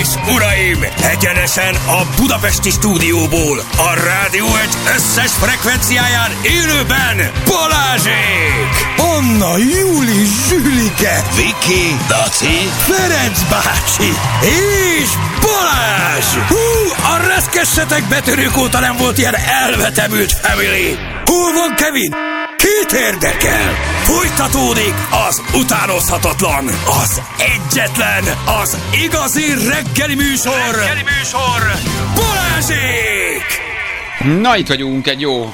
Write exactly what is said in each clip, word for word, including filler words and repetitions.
és uraim, egyenesen a budapesti stúdióból, a Rádió egy összes frekvenciáján élőben Balázsék! Anna, Júli, Zsülike, Viki, Daci, Ferenc bácsi és Balázs! Hú, a reszkessetek betörők óta nem volt ilyen elvetemült family! Hol van Kevin? Kit érdekel? Folytatódik az utánozhatatlan, az egyetlen, az igazi reggeli műsor, reggeli műsor, Balázsék! Na, itt vagyunk egy jó,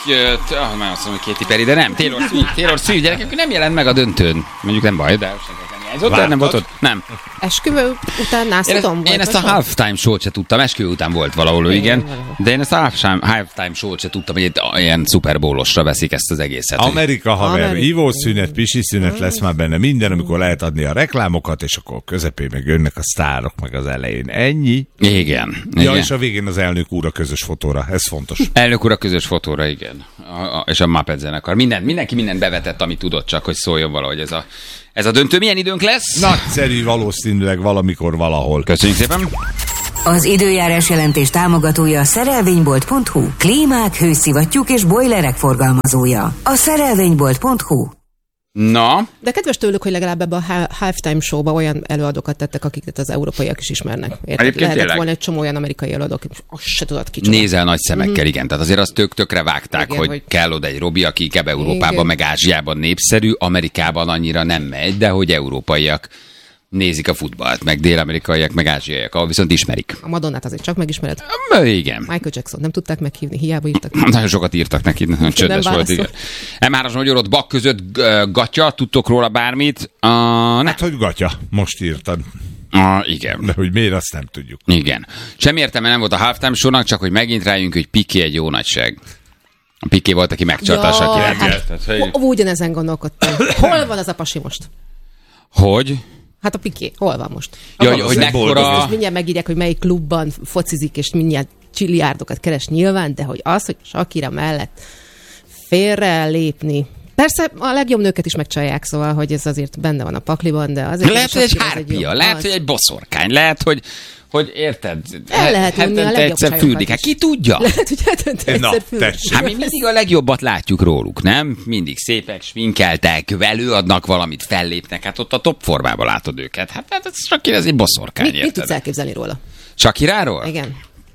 ah, már azt mondom, hogy Katy Perry, de nem, Taylor Swift, Taylor Swift, gyerekek, nem jelent meg a döntőn. Mondjuk nem baj, de hiányzott, de nem volt ott. Nem. Esküvő után nászodom volt? Én ezt a halftime show-t se tudtam, esküvő után volt valahol, igen. De én ezt a halftime, halftime show-t se tudtam, hogy itt ilyen Super Bowl-osra veszik ezt az egészet. Amerika haver, ivószünet, pisiszünet lesz már benne minden, amikor lehet adni a reklámokat, és akkor közepén meg jönnek a sztárok, meg az elején. Ennyi. Igen. Ja, igen. És a végén az elnök úr a közös fotóra. Ez fontos. Elnök úr a közös fotóra, igen. A, a, és a Muppet zenekar. Minden, mindenki mindent bevetett, amit tudott, csak hogy szóljon valahogy ez a, ez a döntő. Milyen időnk lesz? Nagyszerű, valószínűleg valamikor, valahol. Köszönjük szépen. Az időjárás jelentés támogatója a szerelvénybolt pont hu. Klímák, hőszivattyúk és bojlerek forgalmazója. A szerelvénybolt pont hu. Na. De kedves tőlük, hogy legalább ebbe a halftime showba olyan előadókat tettek, akiket az európaiak is ismernek. Érted? Lehetett volna egy csomó olyan amerikai előadók, azt se tudod kicsoda. Nézel nagy szemekkel, mm-hmm. igen. Tehát azért azt tök tökre vágták, igen, hogy, hogy kell oda egy Robi, aki inkább Európában, igen. meg Ázsiában népszerű, Amerikában annyira nem megy, de hogy európaiak nézik a futballt, meg dél-amerikaiak, meg ázsiaiak, ahol viszont ismerik. A Madonnát azért csak megismered. Igen. Michael Jackson nem tudták meghívni, hiába írtak. Nagyon sokat írtak neki, nagyon csöndes volt, igen. em hármas magyar ott bak között gatya, tudtok róla bármit? Uh, hát, hogy gatya, most írtad. Uh, igen. De hogy miért, azt nem tudjuk. Igen. Semmi értelme nem volt a halftime show-nak, csak hogy megint rájünk, hogy Piqué egy jó nagyság. A Piqué volt, aki megcsalta a Shakirát. Hát, hogy... Ugyanezen gondolkodtam. Hol van az a pasi most? Hogy? Hát a Piqué, hol van most? Ja, hogy, hogy mekkora... Mindjárt megírják, hogy melyik klubban focizik, és mindjárt csilliárdokat keres nyilván, de hogy az, hogy Shakira mellett félre lépni. Persze a legjobb nőket is megcsalják, szóval, hogy ez azért benne van a pakliban, de azért... Lehet, hogy egy hárpia, lehet, az... hogy egy boszorkány, lehet, hogy hogy érted? El lehet unni a legjobb egyszer fürdik. Hát ki tudja? Lehet, hogy hetente egyszer fürdik. Hát mi mindig a legjobbat látjuk róluk, nem? Mindig szépek, sminkeltek, előadnak valamit, fellépnek. Hát ott a top formában látod őket. Hát, hát ez Shakira, ez egy boszorkány, mit, mit tudsz elképzelni róla? Shakiráról? Igen.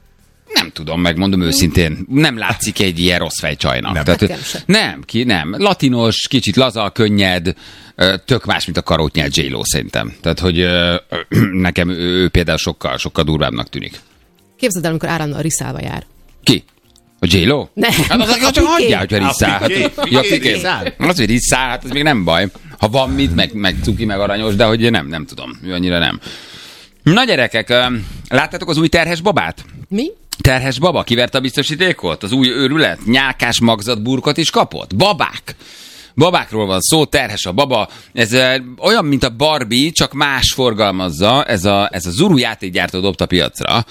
Nem tudom, megmondom őszintén. Nem látszik egy ilyen rossz fejcsajnak. Nem, Tehát, nem, ki, nem. Latinos, kicsit laza, könnyed, tök más, mint a karótnyelt J-Lo szerintem. Tehát, hogy nekem ő például sokkal, sokkal durvábbnak tűnik. Képzeld el, amikor állandóan riszálva jár. Ki? A J-Lo? Nem. Hát az, az csak hagyjál, hogyha riszál. Hát, ja, Piqué. Az, hogy riszál, hát ez még nem baj. Ha van mit, meg, meg cuki, meg aranyos, de hogy nem, nem tudom. Ő annyira nem. Na gyerekek, láttátok az új terhes babát? Mi? Terhes baba kiverte a biztosítékot? Az új őrület? Nyálkás magzatburkot is kapott? Babák! Babákról van szó, terhes a baba. Ez uh, olyan, mint a Barbie, csak más forgalmazza. Ez a, ez a Zuru játékgyártó dobta piacra.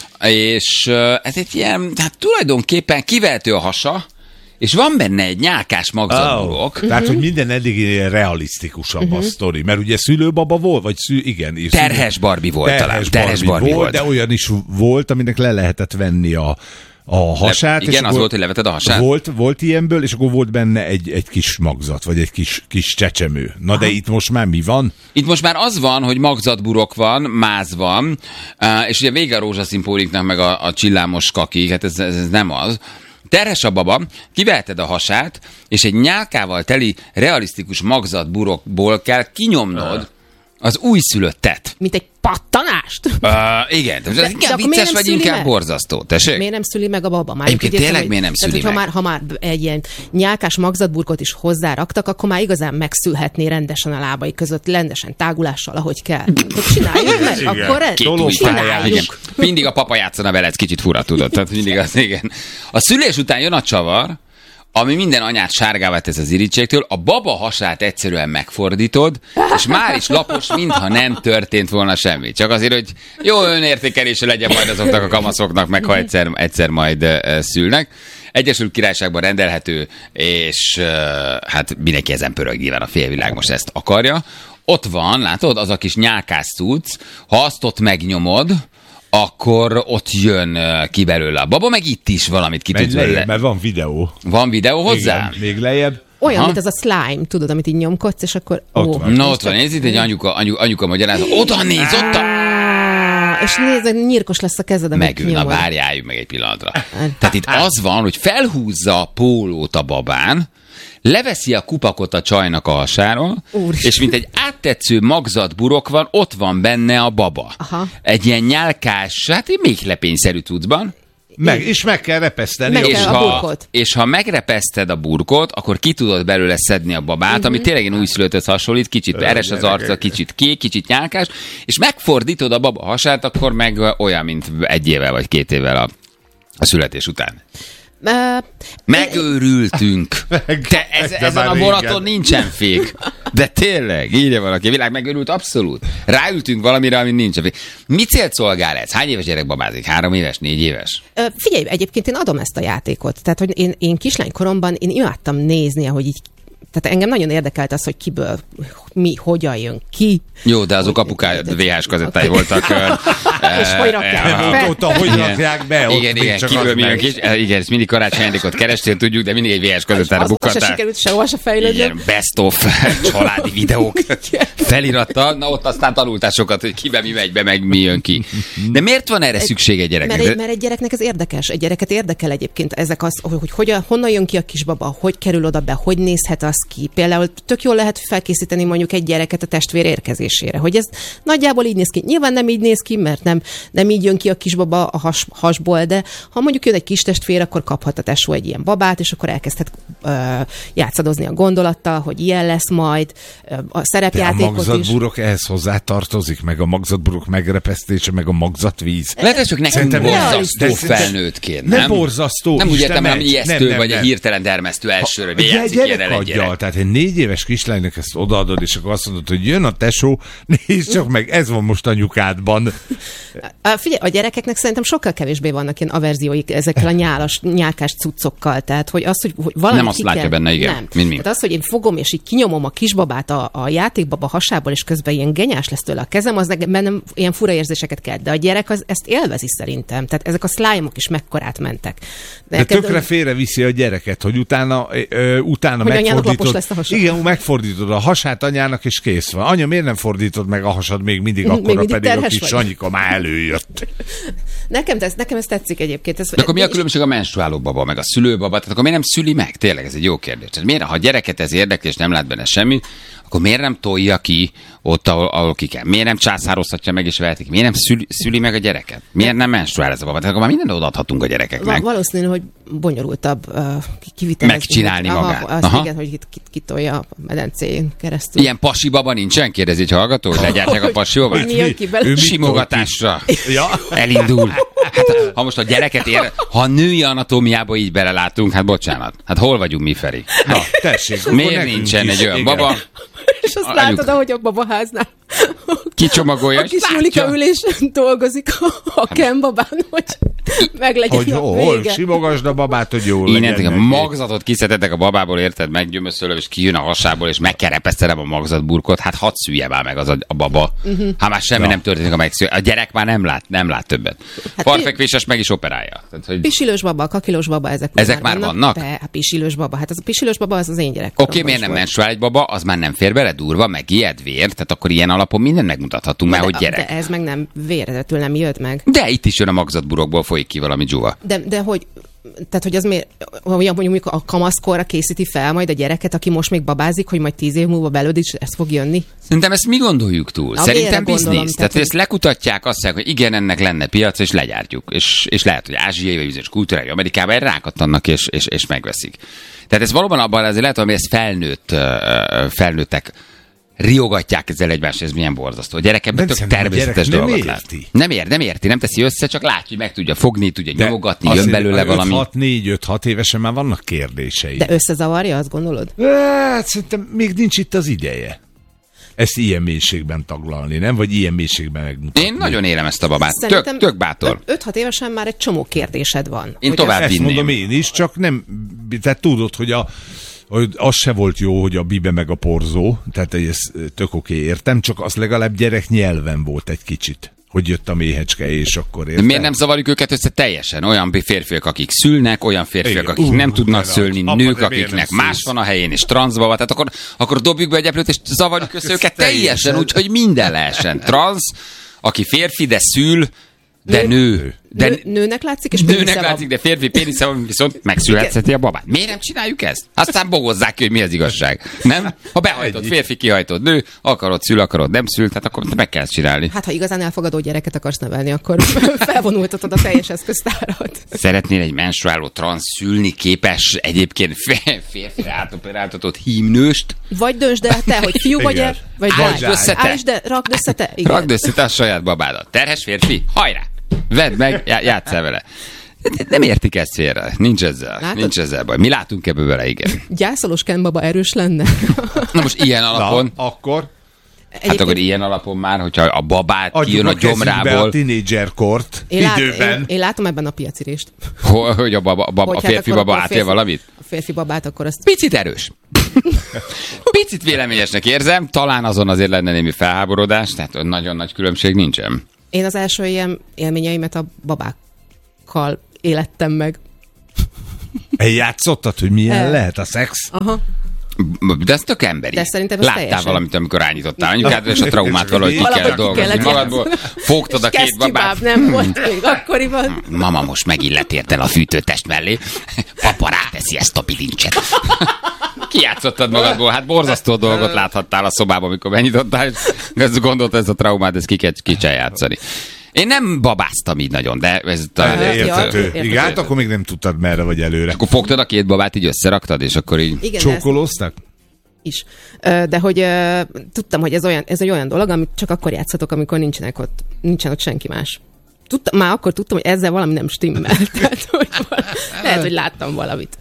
És uh, ez egy ilyen, hát tulajdonképpen kivehető a hasa, és van benne egy nyálkás magzatburok. Oh, tehát, hogy minden eddig ilyen realisztikusabb uh-huh. a sztori. Mert ugye szülőbaba volt, vagy szű, igen. És terhes Barbie volt terhes talán. Terhes Barbie, Barbie volt, volt. De olyan is volt, aminek le lehetett venni a a hasát. Le, igen, az volt, hogy leveted a hasát. Volt, volt ilyenből, és akkor volt benne egy, egy kis magzat, vagy egy kis, kis csecsemő. Na aha. De itt most már mi van? Itt most már az van, hogy magzatburok van, máz van, és ugye vége a rózsaszín póriknak, meg a, a csillámos kaki, hát ez, ez, ez nem az. Terhes a baba, kiveheted a hasát, és egy nyálkával teli realisztikus magzatburokból kell kinyomnod az újszülöttet. Mint egy pattanást? Uh, igen, de, de inkább vicces vagy inkább meg? Borzasztó. Tessék? Miért nem szüli meg a baba? Már egyébként tényleg hogy, miért nem szüli tehát, meg? Ha már, ha már egy ilyen nyálkás magzatburkot is hozzáraktak, akkor már igazán megszülhetné rendesen a lábai között, rendesen tágulással, ahogy kell. Csináljuk meg, igen. Akkor ezt csináljuk. Mindig a papa játszana veled, kicsit fura, tudod. Tehát mindig az, igen. A szülés után jön a csavar, ami minden anyát sárgává tesz az irítségtől, a baba hasát egyszerűen megfordítod, és már is lapos, mintha nem történt volna semmi. Csak azért, hogy jó önértékelése legyen majd azoknak a kamaszoknak, meg ha egyszer, egyszer majd uh, szülnek. Egyesült Királyságban rendelhető, és uh, hát mindenki ezen pörög, nyilván a félvilág most ezt akarja. ott van, látod, az a kis nyálkás cucc, ha azt ott megnyomod, akkor ott jön ki belőle a baba, meg itt is valamit ki tudsz belőle. Mert van videó. Van videó hozzá? Igen, még lejjebb. Olyan, Aha. mint az a slime, tudod, amit így nyomkodsz, és akkor... Ott ó, van. Na ott van, nézd itt egy anyuka, anyu, anyuka magyarázat. Oda néz, ott a... Á, és nézd, nyírkos lesz a kezed, amit Megül, na nyomod. várjáljuk meg egy pillanatra. Tehát itt az van, hogy felhúzza a pólót a babán, leveszi a kupakot a csajnak a hasáról, Úristen. és mint egy áttetsző magzatburok van, ott van benne a baba. Aha. Egy ilyen nyálkás, hát egy méhlepényszerű cuccban. Meg, és meg kell repeszteni. Meg jó? És kell a ha, burkot. és ha megrepeszted a burkot, akkor ki tudod belőle szedni a babát, Mhm. uh-huh. ami tényleg egy újszülötthöz hasonlít, kicsit eres az arca, kicsit kék, kicsit nyálkás, és megfordítod a baba hasát, akkor meg olyan, mint egy évvel vagy két évvel a, a születés után. Uh, Megőrültünk. Meg- Te ez, de ezen már a vonaton régen. nincsen fék. De tényleg, írja valaki, a világ megőrült abszolút. Ráültünk valamire, ami nincsen fék. Mi célt szolgál ez? Hány éves gyerek babázik? Három éves, négy éves? uh, figyelj, egyébként én adom ezt a játékot. Tehát, hogy én, én kislánykoromban én imádtam nézni, ahogy így. Tehát engem nagyon érdekelt az, hogy kiből, mi, hogyan jön ki. Jó, de azok apukája vé há es kazettái voltak. És hogy rakják eh, be? Ott, hogy Igen. rakják be, ott Igen, még igen, csak kiből az mi jön meg. ki. Eh, Igen, ezt mindig karácsony ajándékot kerestél, tudjuk, de mindig egy vé há es kazettára Az se bukkantál. sikerült sehova se fejlődni. Igen, best of családi videók felirattal. Na ott aztán tanultál sokat, hogy kibe mi megy be, meg mi jön ki. De miért van erre szükség egy Mert egy, gyereknek? mert egy gyereknek ez érdekes. Egy gyereket érdekel egyébként ezek az, hogy, hogy hogyan, honnan jön ki a kisbaba, hogy kerül oda be, hogy nézhet az ki. Például tök jól lehet felkészíteni mondjuk egy gyereket a testvér érkezésére, hogy ez nagyjából így néz ki. Nyilván nem így néz ki, mert nem, nem így jön ki a kisbaba a has, hasból, de ha mondjuk jön egy kis testvér, akkor kaphat a tesó egy ilyen babát, és akkor elkezdhet uh, játszadozni a gondolattal, hogy ilyen lesz majd, uh, a De a szerepjátékot is. magzatburok ehhez hozzá tartozik, meg a magzatburok megrepesztése, meg a magzatvíz. Lehet, ez csak nekünk Szerintem borzasztó de szerintem- felnőttként, Nem nem? borzasztó, Nem úgy Isten értem, hanem megy. ijesztő, Nem, nem, vagy nem. egy hirtelen dermesztő elsőre, hogy Egy játszik ilyen gyerek el egy gyerek. adja, tehát egy négy éves kislánynak ezt odaadod, és akkor azt mondod, hogy jön a tesó, nézd csak meg, ez van most anyukádban. Uh, figyelj, a gyerekeknek szerintem sokkal kevésbé vannak ilyen averzióik ezekkel a nyálas, nyálkás cuccokkal. Tehát, hogy az, hogy, hogy valami Nem azt ki látja kell... benne, igen, Nem. mint mi. Tehát az, hogy én fogom, és így kinyomom a kisbabát a, a játékbaba hasából, és közben ilyen genyás lesz tőle a kezem, az nekem bennem ilyen fura érzéseket kelt. De a gyerek az, ezt élvezi szerintem. Tehát ezek a slime-ok is mekkorát mentek. De neked- tökre félreviszi a gyereket, hogy utána, ö, utána Hogy anyának lapos megfordítod. lesz a hasa. Igen, megfordítod a hasát anyának, és kész van. Anya, miért nem fordítod meg a hasad még mindig Még akkora, mindig pedig a terhes kis vagy. Sanyika már előjött. Nekem, ez, nekem ez tetszik egyébként. Ez, De akkor mi a különbség a menstruáló baba, meg a szülőbaba? Tehát akkor miért nem szüli meg? Tényleg ez egy jó kérdés. Tehát miért, ha a gyereket ez érdekel, és nem lát benne semmit, akkor miért nem tolja ki ott, ahol, ahol ki kell? Miért nem császároztatja meg és vehetik? Miért nem szüli, szüli meg a gyereket? Miért nem menstruál ez a baba? Tehát akkor már mindent odaadhatunk a gyerekeknek. Va- valószínű, hogy bonyolultabb uh, kivitelezni. Megcsinálni Aha, magát. Azt Aha. igen, hogy kit, kit, kitolja a medencén keresztül. Ilyen pasi baba nincsen? Kérdezi egy hallgató, hogy legyártják a pasi Hogy babát? mi jön ki belőle? Ő mit Simogatásra. Ja. Elindul. Hát, ha most a gyereket ér, ha a női anatómiába így belelátunk, hát bocsánat. Hát hol vagyunk mi, Feri? Na, tessék. akkor Miért nekünk nincsen is. egy olyan Igen. baba, És azt Anyuka. látod, ahogy a babaháznál kicsomagolja, a és kis látja. Julika ülés dolgozik a, a Ken babán, hogy meglegyen Hogy a hol, vége. simogasd a babát, hogy jól Innentől legyen a neki. magzatot kiszedhetek a babából, érted, meggyömöszölöm, és kijön a hasából, és megkerepesztelem a magzatburkot, hát hadd szülje már meg az a, a baba. Uh-huh. Hát már semmi Ja. nem történik, a megszül. A gyerek már nem lát, nem lát többet. Hát Farfekvéses meg is operálja. Tehát, hogy... Pisilős baba, kakilós baba, ezek, Ezek már vannak? De, a pisilős baba. Hát az a pisilős baba, az az én gyerek. Oké, okay, miért nem menstruál egy baba, az már nem fér bele durva, meg ijed vér, tehát akkor ilyen alapon mindent megmutathatunk már, hogy de, gyerek. de ez meg nem véredetül nem jött meg. De itt is jön a magzatburokból, folyik ki valami dzsuva. De, de hogy, tehát hogy az miért, hogy mondjuk a kamaszkorra készíti fel majd a gyereket, aki most még babázik, hogy majd tíz év múlva belőd is ez fog jönni? Szerintem ezt mi gondoljuk túl? Na, Szerintem vére biznisz. gondolom, Tehát, tehát, hogy ezt lekutatják, azt mondják, hogy igen, ennek lenne piac, és legyártjuk. És, és lehet, hogy ázsiai, vagy bizonyos kultúrájú Amerikában erre rákattannak, és, és, és megveszik. Tehát ez valóban abban azért lehet, hogy ez felnőtt, ö, felnőttek riogatják ezzel egymást, ez milyen borzasztó. A gyerek ebben De tök szerintem a természetes gyerek nem dolgot lát. érti. Nem ér, nem érti, nem teszi össze, csak látja, hogy meg tudja fogni, tudja De nyomogatni, jön azért belőle öt, valami. hat, négy, öt, hat évesen már vannak kérdései. De összezavarja, azt gondolod? Hát szerintem még nincs itt az ideje. Ezt ilyen mélységben taglalni, nem? Vagy ilyen mélységben megmutatni. Én nagyon élem ezt a babát. Tök, Szerintem tök bátor. öt-hat évesen már egy csomó kérdésed van. Én Hogy tovább Ezt vinném. mondom én is, csak nem, tehát tudod, hogy a hogy az se volt jó, hogy a bibe meg a porzó, tehát ez tök oké, értem, csak az legalább gyerek nyelven volt egy kicsit, hogy jött a méhecske, és akkor értem. Miért nem zavarjuk őket össze teljesen? Olyan férfiak, akik szülnek, olyan férfiak, Igen. akik Uh, nem tudnak de szülni, apa, nők, de miért akiknek nem más szülsz? van a helyén, és transzba van, tehát akkor, akkor dobjuk be egy eplőt, és zavarjuk össze őket teljesen, Teljesen. úgyhogy minden lehessen. Transz, aki férfi, de szül, de nő. De Nő, nőnek látszik, és nőnek pénisze van. látszik, de férfi pénisze van, viszont megszületheti a babát. Miért nem csináljuk ezt? Aztán bogozzák ki, hogy mi az igazság. Nem? Ha behajtott férfi, kihajtott nő, akarod szül, akarod nem szül, tehát akkor meg kell ezt csinálni. Hát, ha igazán elfogadó gyereket akarsz nevelni, akkor felvonultatod a teljes eszköztárat. Szeretnél egy menstruáló transz szülni képes egyébként fér- férfire átoperáltatott hímnőst? Vagy döntsd el te, hogy fiú vagy-e, Igen. vagy Állítsd lány. össze te. Állítsd, de rakd össze te. Igen. Rakd össze te a saját babádat. Terhes férfi? Hajrá! Vedd meg, já- játsszál vele. Nem értik ezt félre. Nincs ezzel. Látod? Nincs ezzel baj. Mi látunk ebből vele, igen. Gyászolós Ken baba erős lenne. Na most ilyen alapon, Na, akkor hát akkor ilyen alapon már, hogyha a babát adjuk kijön a a kezükbe a gyomrából, tínédzserkort én, lát, időben. én, én látom ebben a piacirést. ho- hogy a, baba, a, baba, a Hogy hát férfi akkor- baba akkor a átél férfi- valamit? A férfi babát akkor azt... Picit erős. Picit véleményesnek érzem, talán azon azért lenne némi felháborodás, tehát nagyon nagy különbség nincsen. Én az első ilyen élményeimet a babákkal élettem meg. Eljátszottad, hogy milyen El. lehet a szex? Aha. De ez tök emberi. De szerintem ez Láttál teljesen- valamit, amikor rányítottál anyukád, és a traumát valahogy ki Valahogy kell ki dolgozni kellett magadból. Fogtad a És két babát. kesztyűbáb nem volt még akkoriban. Mama most megint letértel a fűtőtest mellé. Papa ráteszi ezt a bilincset. Kijátszottad magadból, hát borzasztó dolgot láthattál a szobában, amikor benyitottál, és ezt gondolta, ez a traumát, ezt ki kell, ki kell játszani. Én nem babáztam így nagyon, de ez talán Ja, Érthető. érthető. Igen, hát akkor még nem tudtad merre vagy előre. Akkor fogtad a két babát, így összeraktad, és akkor így... Igen, de ezt Csókolóztak? is. Ö, De hogy ö, tudtam, hogy ez, olyan, ez egy olyan dolog, amit csak akkor játszatok, amikor nincsenek ott, nincsen ott senki más. Tudtam, már akkor tudtam, hogy ezzel valami nem stimmel. Tehát, hogy val- lehet, hogy láttam valamit.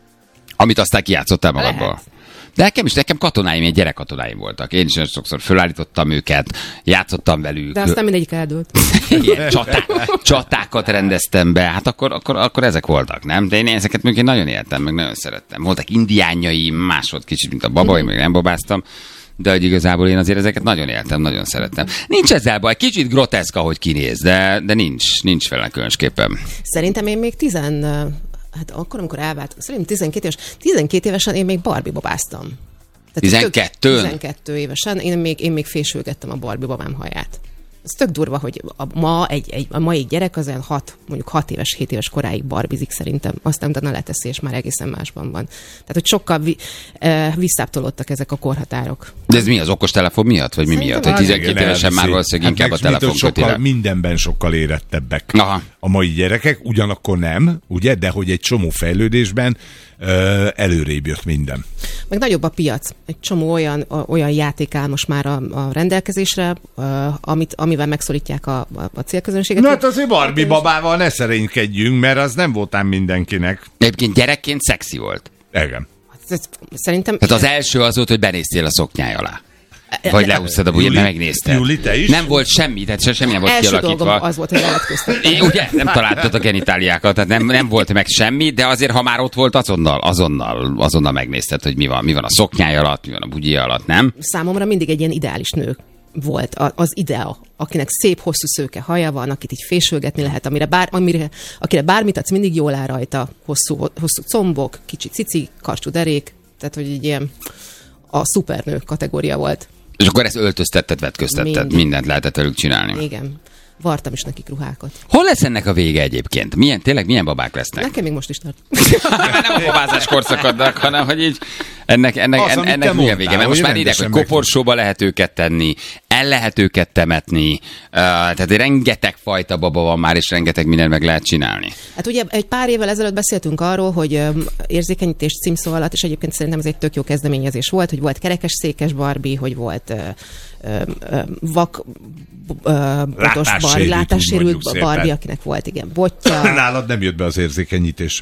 Amit aztán kijátszottál magadból. Lehet. De nekem is, nekem katonáim, ilyen gyerekkatonáim voltak. Én is nagyon sokszor fölállítottam őket, játszottam velük. De aztán mindegyik eldőlt. Ilyen csatá, csatákat rendeztem be, hát akkor, akkor, akkor ezek voltak, nem? De én ezeket még én nagyon éltem, meg nagyon szerettem. Voltak indiánjaim, más volt kicsit, mint a baba, én még nem babáztam, de hogy igazából én azért ezeket nagyon éltem, nagyon szerettem. Nincs ezzel baj, kicsit groteszk, ahogy kinéz, de, de nincs, nincs vele különösképpen. Szerintem én még tizen... Hát akkor, amikor elváltam, szerintem tizenkét éves, tizenkét évesen én még Barbie babáztam. Tehát tizenkettőn? tök- tizenkettő évesen én még, én még fésülgettem a Barbie babám haját. Ez tök durva, hogy a, ma egy, egy, a mai gyerek az olyan hat, mondjuk hat éves, hét éves koráig barbizik szerintem, aztán utána leteszi, és már egészen másban van. Tehát, hogy sokkal vi, e, visszábbtolódtak ezek a korhatárok. De ez mi, az okostelefon miatt, vagy mi Szerintem miatt? Hogy az- tizenkét Igen, évesen már elviszi. valószínűleg inkább a Hát meg telefon mit, hogy köti sokkal, le. mindenben sokkal érettebbek Aha. a mai gyerekek, ugyanakkor nem, ugye, de hogy egy csomó fejlődésben ö, előrébb jött minden. Meg nagyobb a piac. Egy csomó olyan, a, olyan játék áll most már a, a rendelkezésre, a, amit, amivel megszólítják a, a, a célközönséget. Na hát azért Barbie babával ne szerénykedjünk, mert az nem voltám mindenkinek. Egyébként gyerekként szexi volt. Igen. Ez, szerintem... Tehát az első az volt, hogy benéztél a szoknyáj alá. Vagy leúsztad a bujját, Juli- megnézted. Juli, te is? Nem volt semmi, tehát se- semmi nem volt Első dolgom kialakítva. az volt, hogy levetköztem. É, ugye? Nem találtad a genitáliákat, tehát nem, nem volt meg semmi, de azért, ha már ott volt, azonnal, azonnal, azonnal megnézted, hogy mi van, mi van a szoknyáj alatt, mi van a bujja alatt, nem? Számomra mindig egy ilyen ideális nő volt a- az idea, akinek szép, hosszú szőke haja van, akit így fésülgetni lehet, amire, bár, amire akire bármit adsz, mindig jól áll rajta, hosszú, hosszú combok, kicsi cici, karcsú derék, tehát hogy egy ilyen a szupernő kategória volt. És akkor ezt öltöztetted, vetköztetted, Mindig. mindent lehetett velük csinálni. Igen. Vartam is nekik ruhákat. Hol lesz ennek a vége egyébként? Milyen, tényleg milyen babák lesznek? Nekem még most is tart. Nem a babázás korszakadnak, hanem hogy így ennek, ennek, Az, en, amit ennek te milyen mondtál, vége? Mert most hogy már írják, hogy rendesen koporsóba lehet őket tenni, el lehet őket temetni, uh, tehát rengeteg fajta baba van már, és rengeteg mindent meg lehet csinálni. Hát ugye egy pár évvel ezelőtt beszéltünk arról, hogy öm, érzékenyítés címszó alatt, és egyébként szerintem ez egy tök jó kezdeményezés volt, hogy volt kerekes székes Barbie, hogy volt ö, ö, ö, vak ö, botos Barbie, Látássérült, úgy látássérült mondjuk szépen. Barbie, akinek volt igen botja. Nálad nem jött be az érzékenyítés.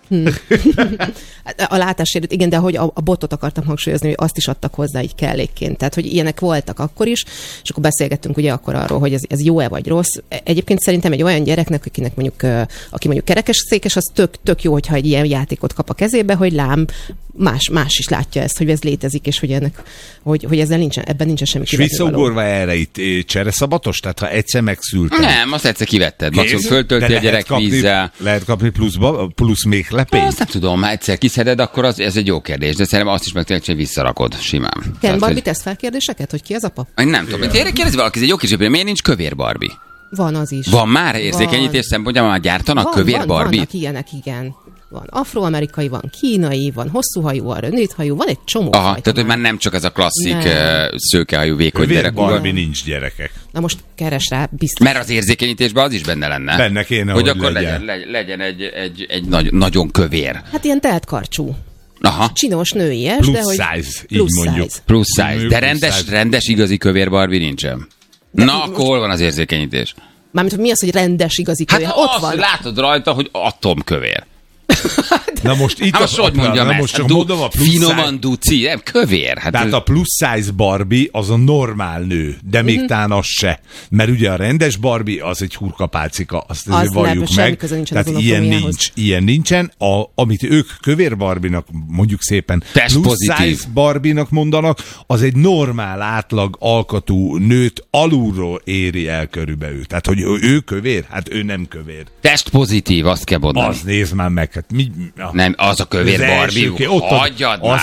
A látássérült, igen, de hogy a, a botot akartam hangsúlyozni, hogy azt is adtak hozzá így kellékként. Tehát, hogy ilyenek voltak akkor is, és akkor beszélgettünk ugye akkor arról, hogy ez, ez jó-e vagy rossz. Egyébként szerintem egy olyan gyereknek, akinek mondjuk, aki mondjuk kerekes székes, az tök, tök jó, hogyha egy ilyen játékot kap a kezébe, hogy lám, más, más is látja ezt, hogy ez létezik, és hogy, ennek, hogy, hogy ezzel nincsen, ebben nincsen semmi És kivetnivaló. visszaugorva erre itt eh, csereszabatos? Tehát ha egyszer megszültem. Nem, azt egyszer kivetted. Maximum föltölti a gyerek kapni, vízzel. Lehet kapni pluszba, plusz még lepényt? Azt nem tudom, ha egyszer kiszeded, akkor az, ez egy jó kérdés, de szerintem azt is meg tényleg visszarakod simán. Ken Tehát, Barbie hogy- tesz fel kérdéseket, hogy ki az apa? Én nem tudom. Tényleg kérdezi valaki, ez egy jó kis kérdés, miért nincs kövér Barbie? Van az is. Van már érzékenyítés szempontjából már gyártanak van, kövér van, Barbie? Vannak ilyenek, igen. Van afroamerikai, van kínai, van hosszúhajú, van rövidhajú, van egy csomó Aha, fajta tehát hogy már. már nem csak ez a klasszik Nem. uh, szőkehajú vékony Kövér gyerek. Barbie nincs, gyerekek. Na most keres rá, biztos. Mert az érzékenyítésben az is benne lenne. Benne kéne, hogy hogy akkor legyen. legyen, legyen, legyen egy, egy, egy nagy, nagyon kövér. Hát ilyen teltkarcsú. Aha. Csinos nőies, Plusz de hogy... size, így plusz mondjuk. size. Plusz size. Nő De plusz rendes, size. rendes, igazi kövér Barbie nincsen. Na, akkor hol van az érzékenyítés? Mármint, hogy mi az, hogy rendes igazi Hát kövér? ott Ott van. látod rajta, hogy atomkövér. Na most itt Hát most hogy mondjam na ezt? most csak Hát du- mondom a plusz finoman size. duci, nem kövér. Hát Tehát ez- a plusz size Barbie az a normál nő, de még Mhm. tán az se. Mert ugye a rendes Barbie az egy hurkapálcika, azt Az azért nem, valljuk semmi meg. köze nincsen Tehát az ilyen anatomiához. nincs. Ilyen nincsen. A, amit ők kövér Barbie-nak mondjuk szépen Test plusz pozitív. size Barbie-nak mondanak, az egy normál átlag alkatú nőt alulról éri el körülbelül. Tehát, hogy ő, ő kövér? Hát ő nem kövér. test pozitív, azt kell mondani. Az nézd már meg. Hát mi, Nem, az a kövér Az első Barbie. ké- ott a- Hagyjad az már.